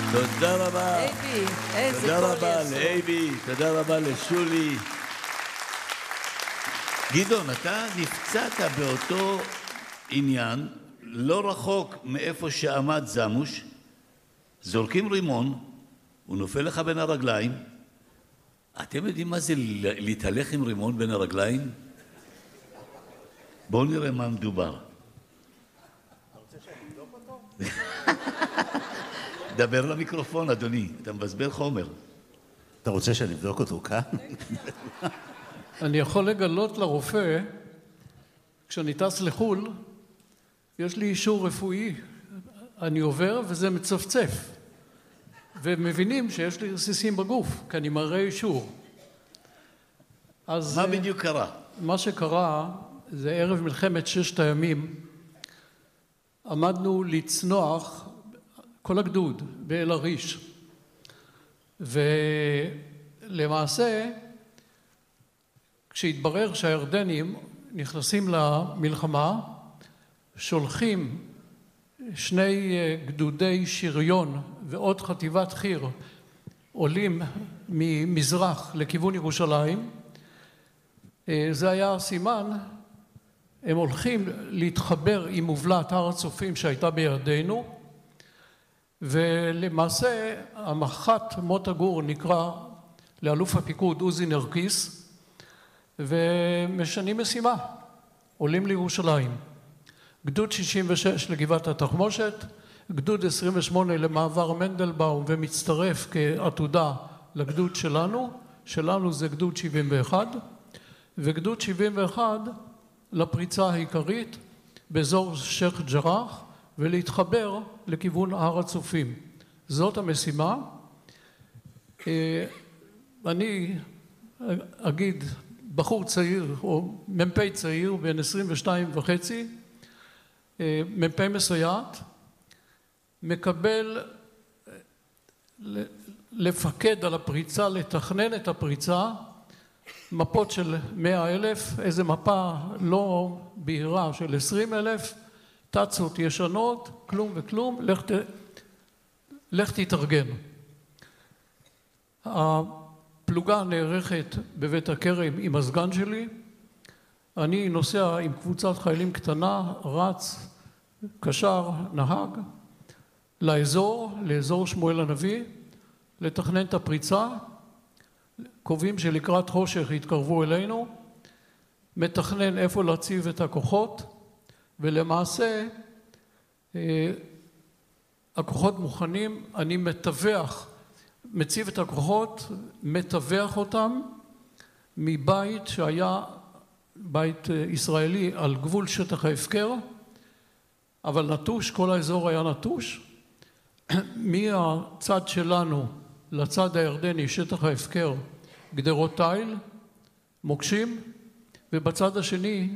תודה רבה. אייבי, איזה תודה קול רבה יש לו. לאייבי, תודה רבה לשולי. גדעון, אתה נפצעת באותו עניין, לא רחוק מאיפה שעמד זמוש, זורקים רימון, הוא נופל לך בין הרגליים. אתם יודעים מה זה להתהלך עם רימון בין הרגליים? בואו נראה מה מדובר. אתה רוצה שאני אבדוק אותו? דבר למיקרופון, אדוני, אתה מבזבז חומר. אתה רוצה שאני אבדוק אותו כאן? אני יכול לגלות לרופא, כשאני טס לחו"ל, יש לי אישור רפואי, אני עובר וזה מצפצף. ומבינים שיש לי רסיסים בגוף, כי אני מראה אישור. אז מה בדיוק קרה? מה שקרה, זה ערב מלחמת ששת הימים, עמדנו לצנוח כל הגדוד באל עריש. ולמעשה, כשהתברר שהירדנים נכנסים למלחמה, שולחים שני גדודי שריון ועוד חטיבת חי"ר עולים ממזרח לכיוון ירושלים. זה היה הסימן, הם הולכים להתחבר עם מובלעת הר הצופים שהייתה בידינו, ולמעשה המח"ט מוטה גור נקרא לאלוף הפיקוד עוזי נרקיס, ומשנים משימה, עולים לירושלים. גדוד 66 לגבעת התחמושת, גדוד 28 למעבר מנדלבאום ומצטרף כעתודה לגדוד שלנו זה גדוד 71, וגדוד 71 לפריצה העיקרית באזור שייח' ג'ראח ולהתחבר לכיוון הר הצופים. זאת המשימה. אני אגיד בחור צעיר או מ"פ צעיר בן 22 וחצי, מ"פ מסייעת, מקבל לפקד על הפריצה, לתכנן את הפריצה, מפות של 100,000, איזה מפה לא בהירה של 20,000, טצות ישנות, כלום וכלום, לך תתארגן. הפלוגה נערכת בבית הכרם עם הסגן שלי, אני נוסע עם קבוצת חיילים קטנה, רץ, קשר, נהג, לאזור שמואל הנביא, לתכנן את הפריצה, קובעים שלקראת חושך יתקרבו אלינו, מתכנן איפה להציב את הכוחות, ולמעשה הכוחות מוכנים, אני מציב את הכוחות, מתווך אותם מבית שהיה בית ישראלי על גבול שטח ההפקר, אבל נטוש, כל האזור היה נטוש, מהצד שלנו לצד הירדני, שטח ההפקר, גדרות תיל, מוקשים, ובצד השני,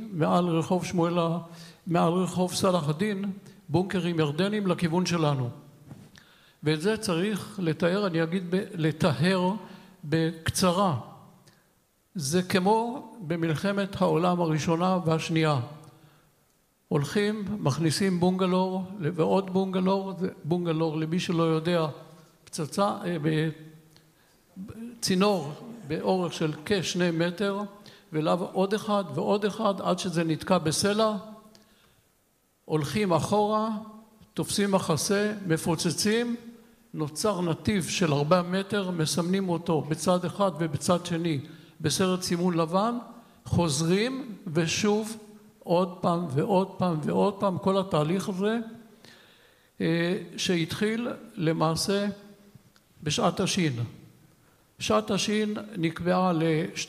מעל רחוב סלאח א-דין, בונקרים ירדנים לכיוון שלנו. ואת זה צריך לתאר, אני אגיד לתאר בקצרה. זה כמו במלחמת העולם הראשונה והשנייה. הולכים, מכניסים בונגלור ועוד בונגלור למי שלא יודע, פצצה, צינור באורך של כ2 מטר, ולאו עוד אחד ועוד אחד עד שזה נתקע בסלע, הולכים אחורה, תופסים מחסה, מפוצצים, נוצר נתיב של 4 מטר, מסמנים אותו בצד אחד ובצד שני בסרט סימון לבן, חוזרים ושוב עוד פעם ועוד פעם ועוד פעם, כל התהליך הזה שהתחיל למעשה בשעת השין. שעת השין נקבעה ל2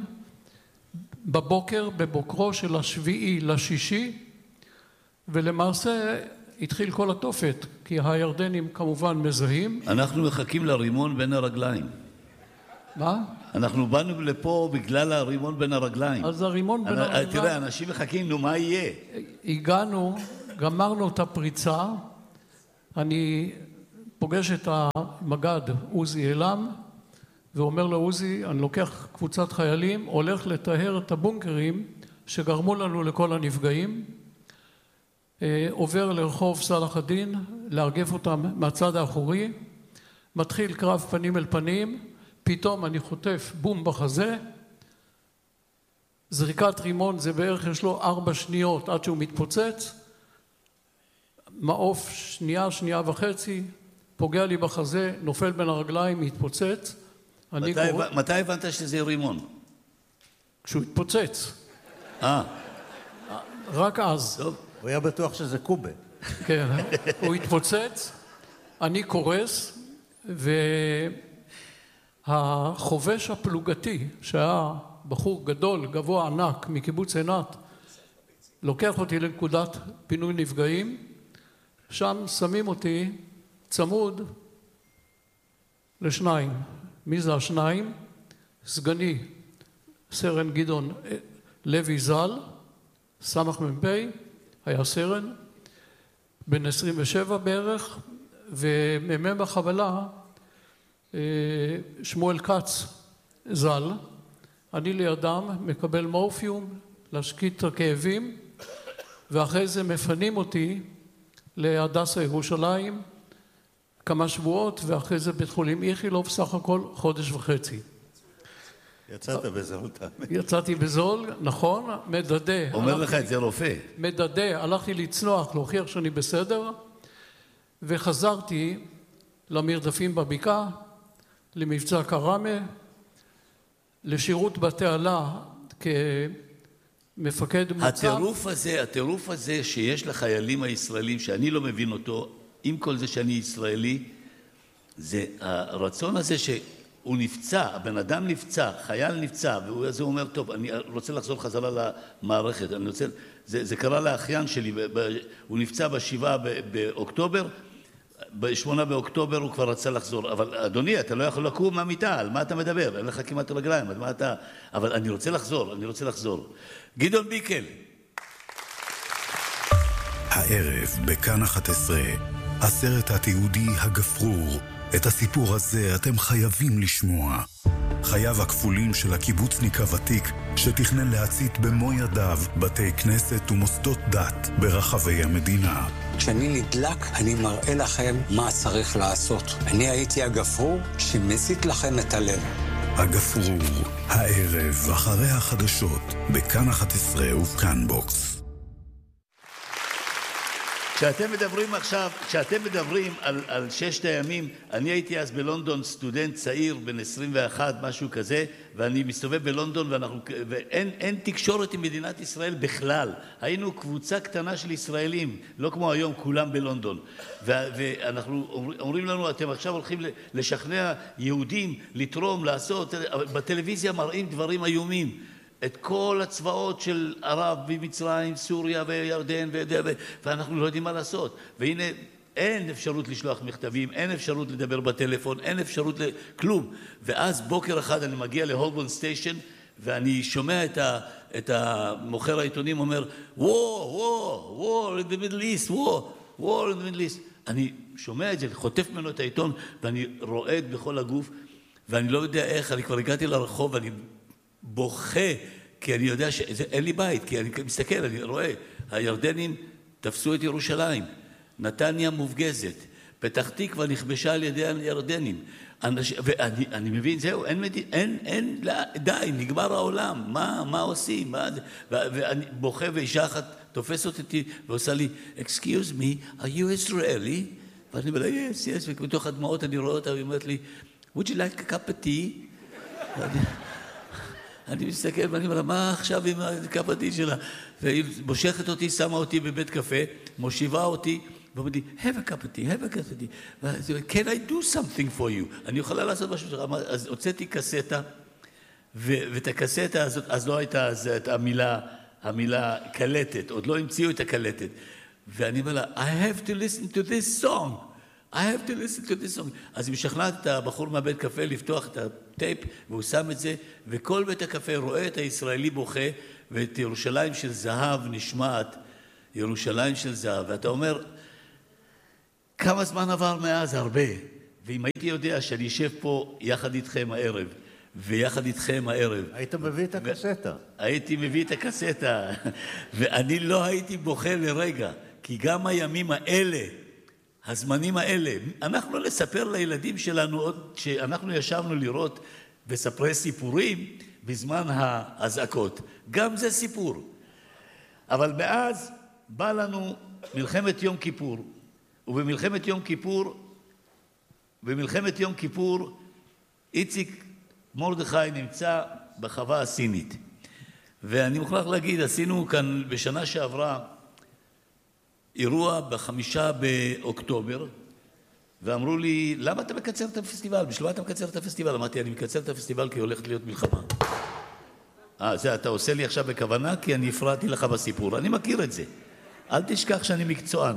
בבוקר, בבוקרו של 7/6, ולמעשה התחיל כל התופת, כי הירדנים כמובן מזהים. אנחנו מחכים לרימון בין הרגליים. מה? אנחנו באנו לפה בגלל הרימון בין הרגליים. אז הרימון בין הרגליים... תראה, אנשים מחכים, נו, מה יהיה? הגענו, גמרנו את הפריצה, אני פוגש את המג"ד עוזי אילם, ואומר לו, עוזי, אני לוקח קבוצת חיילים, הולך לטהר את הבונקרים שגרמו לנו לכל הנפגעים, עובר לרחוב סלאח א-דין, להרגף אותם מהצד האחורי, מתחיל קרב פנים אל פנים, פתאום אני חוטף בום בחזה, זריקת רימון זה בערך יש לו 4 שניות עד שהוא מתפוצץ, מעוף שנייה, שנייה וחצי, פוגע לי בחזה, נופל בין הרגליים, מתפוצץ. מתי הבנת שזה רימון? כשהוא התפוצץ. אה. רק אז. טוב. הוא היה בטוח שזה קובה. כן, הוא התפוצץ, אני קורס, והחובש הפלוגתי, שהיה בחור גדול, גבוה, ענק, מקיבוץ עינת, לוקח אותי לנקודת פינוי נפגעים, שם שמים אותי צמוד לשניים. מי זה השניים? סגני, סרן גדעון לוי ז"ל, סמ"ך מ"פ, היה סרן, בן 27 בערך, ומ"מ בחבלה, שמואל כץ ז"ל, אני לידם מקבל מורפיום, להשקיט את הכאבים, ואחרי זה מפנים אותי להדסה ירושלים, כמה שבועות, ואחרי זה בית חולים איכילוב, סך הכל חודש וחצי. יצאת בזול, תאמין. יצאתי בזול, נכון, מדדה. אומר לך את זה רופא. מדדה, הלכתי לצנוח, להוכיח שאני בסדר, וחזרתי למרדפים בבקעה, למבצע קראמה, לשירות בתעלה כמפקד מוצב. הטירוף הזה שיש לחיילים הישראלים, שאני לא מבין אותו, עם כל זה שאני ישראלי, זה הרצון הזה שהוא נפצע, הבן אדם נפצע, חייל נפצע, ואז הוא אומר, טוב, אני רוצה לחזור חזרה למערכת, זה קרה לאחיין שלי, הוא נפצע ב7 באוקטובר, ב8 באוקטובר הוא כבר רצה לחזור, אבל אדוני, אתה לא יכול לקום מהמיטה, על מה אתה מדבר? אין לך כמעט רגליים, על מה אתה... אבל אני רוצה לחזור. גדעון ביקל. הערב בכאן 11, הסרט התיעודי הגפרור. את הסיפור הזה אתם חייבים לשמוע. חייו הכפולים של הקיבוצניק הוותיק שתכנן להצית במו ידיו בתי כנסת ומוסדות דת ברחבי המדינה. כשאני נדלק, אני מראה לכם מה צריך לעשות. אני הייתי הגפרור שמסית לכם את הלב. הגפרור, הערב אחרי החדשות, בכאן 11 ובכאן בוקס. כשאתם מדברים על 6 הימים, אני הייתי אז בלונדון סטודנט צעיר, בן 21, משהו כזה, ואני מסתובב בלונדון, ואין תקשורת עם מדינת ישראל בכלל. היינו קבוצה קטנה של ישראלים, לא כמו היום, כולם בלונדון. ואנחנו אומרים לנו, אתם עכשיו הולכים לשכנע יהודים, לתרום, לעשות, בטלוויזיה מראים דברים איומים. את כל הצבאות של ערב ומצרים, סוריה וירדן, ואנחנו לא יודעים מה לעשות. והנה, אין אפשרות לשלוח מכתבים, אין אפשרות לדבר בטלפון, אין אפשרות לכלום. ואז בוקר אחד אני מגיע להולבורן סטיישן, ואני שומע את המוכר העיתונים אומר, war in the Middle East, war in the Middle East. אני שומע את זה, חוטף ממנו את העיתון, ואני רועד בכל הגוף, ואני לא יודע איך, אני כבר הגעתי לרחוב, ואני בוכה, כי אני יודע שאין לי בית, כי אני מסתכל, אני רואה, הירדנים תפסו את ירושלים, נתניה מופגזת, פתח תקווה נכבשה על ידי הירדנים, ואני מבין, זהו, אין, די, נגמר העולם, מה עושים? ואני בוכה, ואישה אחת תופסת אותי ועושה לי, excuse me, are you Israeli? ואני אומר, yes, ובתוך הדמעות אני רואה אותה, והיא אומרת לי, would you like a cup of tea? אני מסתכל ואני אומר, מה עכשיו עם הקפתי שלה? והיא מושכת אותי, שמה אותי בבית קפה, מושיבה אותי, ואומרת לי, have a cup of tea. Can I do something for you? אני יכולה לעשות משהו שלך. אז הוצאתי קסטה, ואת הקסטה הזאת, אז לא הייתה את המילה קלטת, עוד לא המציאו את הקלטת. ואני אומר לה, I have to listen to this song. אז היא משכנעת את הבחור מהבית קפה לפתוח את הטייפ, והוא שם את זה, וכל בית הקפה רואה את הישראלי בוכה, ואת ירושלים של זהב נשמעת, ירושלים של זהב. ואתה אומר, כמה זמן עבר מאז? הרבה. ואם הייתי יודע שאני אשב פה יחד איתכם הערב, ויחד איתכם הערב. היית מביא את הקסטה. הייתי מביא את הקסטה, ואני לא הייתי בוכה לרגע, כי גם הימים האלה, הזמנים האלה, אנחנו נספר לילדים שלנו עוד שאנחנו ישבנו לראות וספרי סיפורים בזמן האזעקות. גם זה סיפור. אבל מאז בא לנו מלחמת יום כיפור, ובמלחמת יום כיפור איציק מרדכי נמצא בחווה הסינית. ואני מוכרח להגיד, עשינו כאן בשנה שעברה אירוע ב5 באוקטובר, ואמרו לי, למה אתה מקצר את הפסטיבל? בשביל מה אתה מקצר את הפסטיבל? אמרתי, אני מקצר את הפסטיבל כי הולכת להיות מלחמה. זה אתה עושה לי עכשיו בכוונה, כי אני הפרעתי לך בסיפור. אני מכיר את זה. אל תשכח שאני מקצוען.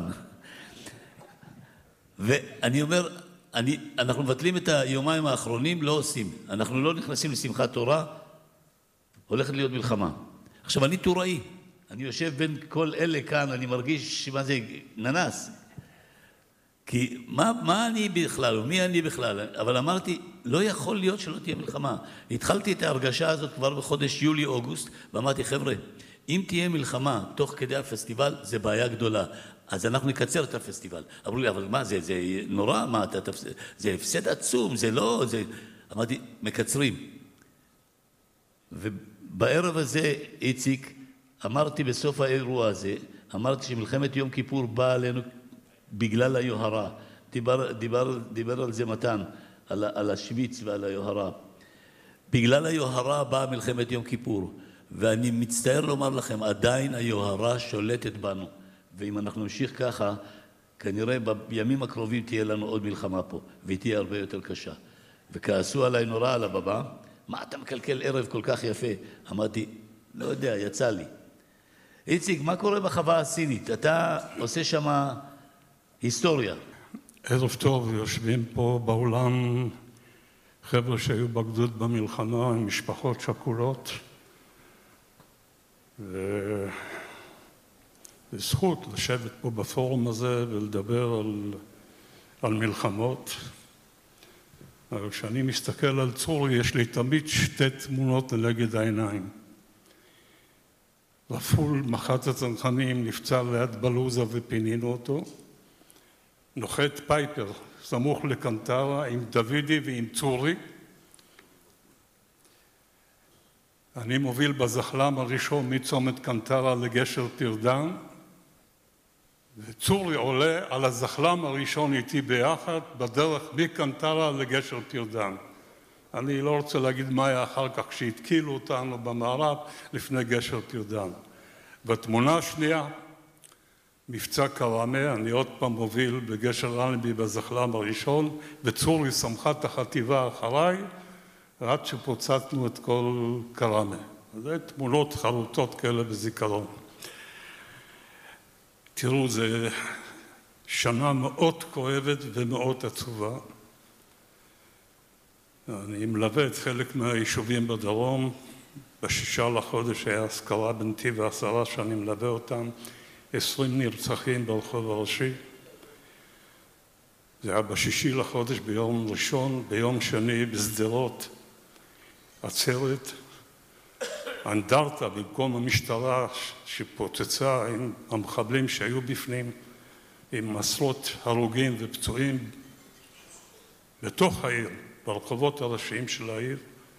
ואני אומר, אנחנו מבטלים את היומיים האחרונים, לא עושים. אנחנו לא נכנסים לשמחת תורה, הולכת להיות מלחמה. עכשיו, אני תוראי. אני יושב בין כל אלה כאן, אני מרגיש מה זה ננס. כי מה אני בכלל, או מי אני בכלל? אבל אמרתי, לא יכול להיות שלא תהיה מלחמה. התחלתי את ההרגשה הזאת כבר בחודש יולי-אוגוסט, ואמרתי, חבר'ה, אם תהיה מלחמה תוך כדי הפסטיבל, זה בעיה גדולה. אז אנחנו נקצר את הפסטיבל. אמרו לי, אבל מה, זה נורא? מה, זה הפסד עצום, זה לא, זה... אמרתי, מקצרים. ובערב הזה, איציק, אמרתי בסוף האירוע הזה, אמרתי שמלחמת יום כיפור באה עלינו בגלל היוהרה. דיבר על זה מתן, על השוויץ ועל היוהרה. בגלל היוהרה באה מלחמת יום כיפור, ואני מצטער לומר לכם, עדיין היוהרה שולטת בנו. ואם אנחנו נמשיך ככה, כנראה בימים הקרובים תהיה לנו עוד מלחמה פה, והיא תהיה הרבה יותר קשה. וכעסו עליי נורא על הבמה, מה אתה מקלקל ערב כל כך יפה? אמרתי, לא יודע, יצא לי. איציק, מה קורה בחווה הסינית? אתה עושה שם היסטוריה. ערב טוב, יושבים פה באולם חבר'ה שהיו בגדוד במלחמה עם משפחות שכולות, וזכות לשבת פה בפורום הזה ולדבר על מלחמות. אבל כשאני מסתכל על צורי, יש לי תמיד שתי תמונות לנגד העיניים. רפול, מח"ט הצנחנים, נפצע ליד בלוזה ופינינו אותו. נוחת פייפר, סמוך לקנטרה, עם דוידי ועם צורי. אני מוביל בזחלם הראשון מצומת קנטרה לגשר פרדן, וצורי עולה על הזחלם הראשון איתי ביחד, בדרך מקנטרה לגשר פרדן. אני לא רוצה להגיד מה היה אחר כך כשהתקילו אותנו במערב לפני גשר פרדן. בתמונה השנייה, מבצע קרמה, אני עוד פעם מוביל בגשר אלנבי בזחלם הראשון, וצורי סמכה את החטיבה אחריי, עד שפוצצנו את כל קרמה. זה תמונות חרוטות כאלה בזיכרון. תראו, זו שנה מאוד כואבת ומאוד עצובה. אני מלווה את חלק מהיישובים בדרום. ב6 לחודש היה אזכרה בנתיב העשרה שאני מלווה אותם. 20 נרצחים ברחוב הראשי. זה היה ב6 לחודש ביום ראשון, ביום שני בשדרות. עצרת, אנדרטה במקום המשטרה שפוצצה עם המחבלים שהיו בפנים, עם עשרות הרוגים ופצועים בתוך העיר, ברחובות הראשיים של העיר,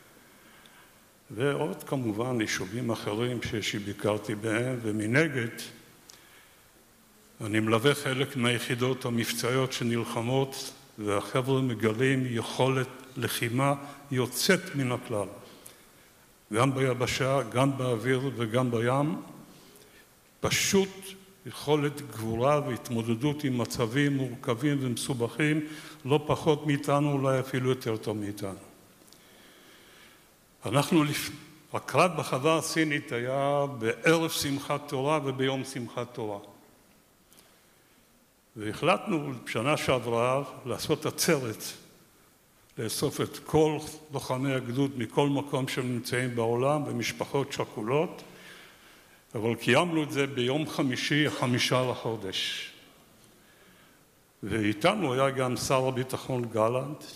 ועוד כמובן יישובים אחרים שביקרתי בהם, ומנגד אני מלווה חלק מהיחידות המבצעיות שנלחמות, והחבר'ה מגלים יכולת לחימה יוצאת מן הכלל. גם ביבשה, גם באוויר וגם בים, פשוט יכולת גבורה והתמודדות עם מצבים מורכבים ומסובכים, לא פחות מאיתנו, אולי אפילו יותר טוב מאיתנו. הקרב בחווה הסינית היה בערב שמחת תורה וביום שמחת תורה. והחלטנו בשנה שעברה לעשות עצרת, לאסוף את כל לוחמי הגדוד מכל מקום שהם נמצאים בעולם במשפחות שכולות, אבל קיימנו את זה ביום חמישי, 5 לחודש. ואיתנו היה גם שר הביטחון גלנט,